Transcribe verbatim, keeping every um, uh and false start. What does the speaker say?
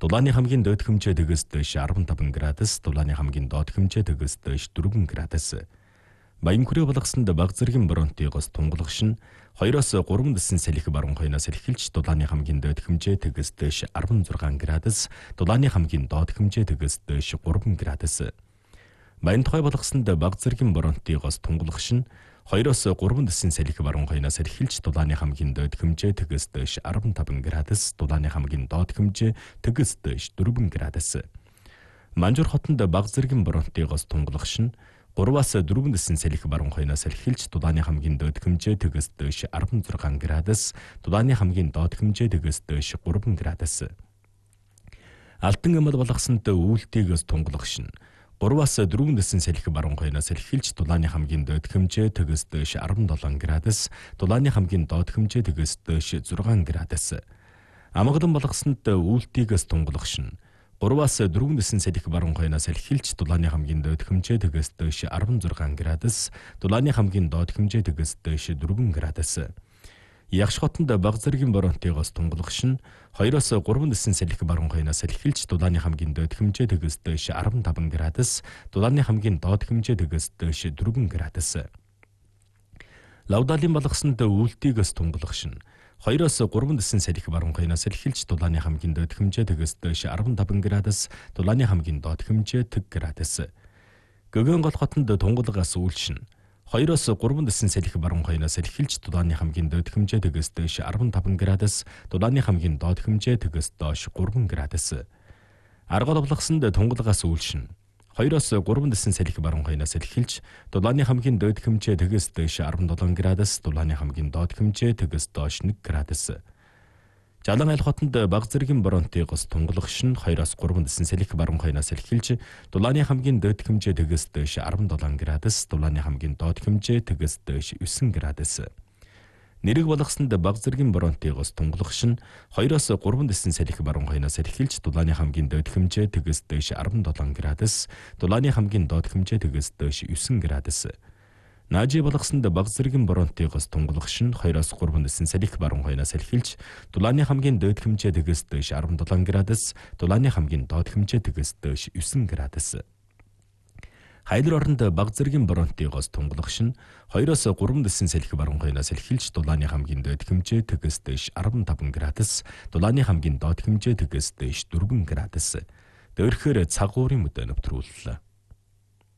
Дулааны хамгийн доод хэмжээ дэгээс дээш арван таван градус, дулааны хамгийн доод хэмжээ дэгээс дээш дөрвөн градус. Баян хүрээ болгосонд баг зэргийн бронтигоос тунгалах шин хоёроос гурван дэсэн салхи баруун хойноос эхэлж дулааны хамгийн доод хэмжээ дэгээс дээш арван зургаан градус, дулааны хамгийн доод хэмжээ дэгээс дээш гурван градус. Баян тухай болгосонд баг зэргийн бронтигоос тунгалах шин хоёроос гурван дэсэн салхи баруун хойноос эхэлж дулааны хамгийн доод хэмжээ дэгээс дээш арван таван градус, дулааны хамгийн доод хэмжээ дэгээс дээш дөрвөн градус. Манжуур хотонд баг зэргийн бронтигоос тунгалах шин гурваас дөрвөн дэсэн салхи баруун хойноос эхэлж дулааны хамгийн доод хэмжээ дэгээс дээш арван зургаан градус, дулааны хамгийн доод хэмжээ дэгээс дээш гурван градус. Алтан амал болгосонд үйлдэлтээс тунгалах шин гурваас дөрвөн дэсэн салхи баруун хойноос эхэлж дулааны хамгийн доод хэмжээ дэгээс дээш арван долоон градус, дулааны хамгийн доод хэмжээ дэгээс дээш зургаан градус. Амгалан болгосонд үйлдэлтээс тунгалах шин гурваас дөрвөн дэсэн салхи баруун хойноос эхэлж дулааны хамгийн доод хэмжээ дэгээс дээш арван зургаан градус, дулааны хамгийн доод хэмжээ дэгээс дээш дөрвөн градус. Ягш хотонд баг зэргийн бронтигоос тунгалах шин хоёроос гурван дэсэн салхи баруун хойноос эхэлж дулааны хамгийн доод хэмжээ дэгээс дээш арван таван градус, дулааны хамгийн доод хэмжээ дэгээс дээш дөрвөн градус. Лавдалын болгосонд үйлдэлтээс тунгалах шин хоёроос гурван дэсэн салхи баруун хойноос эхэлж дулааны хамгийн доод хэмжээ дэгээс дээш арван таван градус, дулааны хамгийн доод хэмжээ тэг градус. Гөгөн гол хотонд тунгалгаас үйлшин хоёроос гурван дэсэн салхи баруун хойноос эхэлж дулааны хамгийн доод хэмжээ дэгээс дээш арван таван градус, дулааны хамгийн доод хэмжээ дэгээс доош гурван градус. Аргал болгосонд тунгалгаас үйлшин хоёроос гурван дэсэн салхи баруун хойноос эхэлж дулааны хамгийн доод хэмжээ дэгээс дээш арван долоон градус, дулааны хамгийн доод хэмжээ дэгээс доош нэг градус. Жалан айл хотонд баг зэргийн бронтигоос тунгалах шин хоёроос гурван дэсэн салхи баруун хойноос эхэлж дулааны хамгийн доод хэмжээ дэгээс дээш арван долоон градус, дулааны хамгийн доод хэмжээ дэгээс дээш девять градус. Нэрэг болгосонд баг зэргийн бронтигоос тунгалах шин хоёроос гурван дэсэн салхи баруун хойноос эхэлж дулааны хамгийн доод хэмжээ дэгээс дээш арван долоон градус, дулааны хамгийн доод хэмжээ дэгээс дээш девять градус. Наажи болгосонд баг зэргийн бронтигоос тунгалах шин хоёроос гурван дэсэн салхи баруун хойноос эхэлж дулааны хамгийн доод хэмжээ дэгээс дээш арван долоон градус, дулааны хамгийн доод хэмжээ дэгээс дээш девять градус. Хайлар оронд баг зэргийн бронтигоос тунгалах шин хоёроос гурван дэсэн салхи баруун хойноос эхэлж дулааны хамгийн доод хэмжээ дэгээс дээш арван таван градус, дулааны хамгийн доод хэмжээ дэгээс дээш дөрвөн градус. Дээрхээр цагуурын мөдөө нэвтрүүллээ.